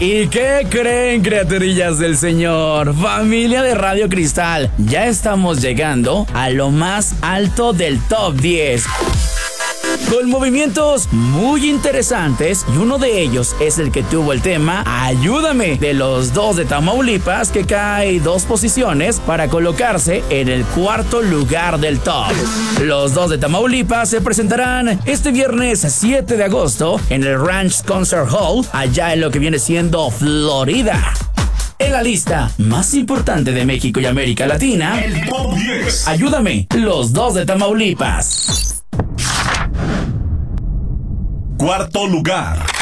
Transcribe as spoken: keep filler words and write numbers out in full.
¿Y qué creen, criaturillas del Señor? Familia de Radio Cristal, ya estamos llegando a lo más alto del top diez. Con movimientos muy interesantes, y uno de ellos es el que tuvo el tema Ayúdame, de los dos de Tamaulipas, que cae dos posiciones para colocarse en el cuarto lugar del top. Los dos de Tamaulipas se presentarán este viernes siete de agosto en el Ranch Concert Hall, allá en lo que viene siendo Florida. En la lista más importante de México y América Latina, el top diez. Ayúdame, los dos de Tamaulipas. Cuarto lugar.